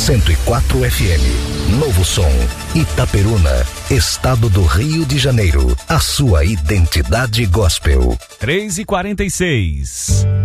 104 FM, Novo Som, Itaperuna, Estado do Rio de Janeiro. A sua identidade gospel. 3h46.